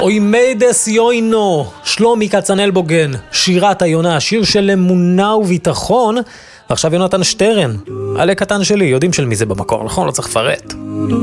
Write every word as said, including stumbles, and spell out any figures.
אוי מיידס יוינו, שלומי כצנלבוגן, שירת היונה, שיר של אמונה וביטחון. ועכשיו יונתן שטרן, עלה קטן שלי, יודעים של מי זה במקור, נכון? לא צריך לפרט.